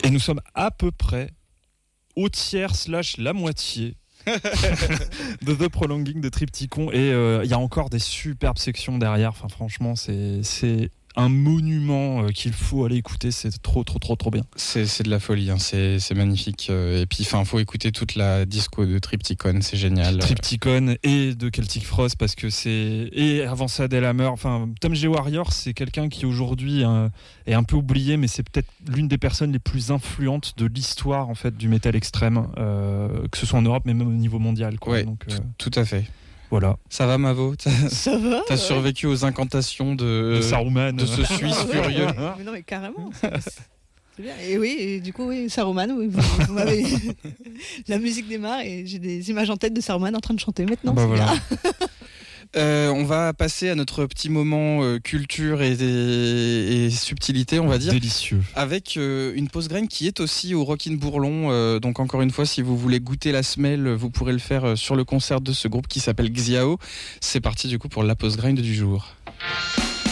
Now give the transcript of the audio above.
Et nous sommes à peu près au tiers / la moitié de The Prolonging de Triptychon. Et il y a encore des superbes sections derrière. Enfin, franchement, c'est un monument qu'il faut aller écouter. C'est trop bien. C'est de la folie, hein. C'est magnifique. Et puis, faut écouter toute la disco de Triptychon, c'est génial. Triptychon et de Celtic Frost, parce que c'est... Et avant ça, Del Hammer. Enfin, Tom G. Warrior, c'est quelqu'un qui aujourd'hui est un peu oublié, mais c'est peut-être l'une des personnes les plus influentes de l'histoire en fait, du métal extrême, que ce soit en Europe, mais même au niveau mondial. Quoi. Ouais, donc, tout à fait. Voilà. Ça va, Mavo? Ça va. T'as survécu aux incantations de Saruman, de ce Suisse furieux. Mais non, mais carrément. C'est bien. Et oui, et du coup, oui, Saruman, oui, vous m'avez. La musique démarre et j'ai des images en tête de Saruman en train de chanter maintenant. Bah c'est voilà. bien. On va passer à notre petit moment culture et subtilité, on va dire. Délicieux. Avec une pause graine qui est aussi au Rockin' Bourlon. Donc encore une fois, si vous voulez goûter la semelle, vous pourrez le faire sur le concert de ce groupe qui s'appelle Xiao. C'est parti du coup pour la pause graine du jour.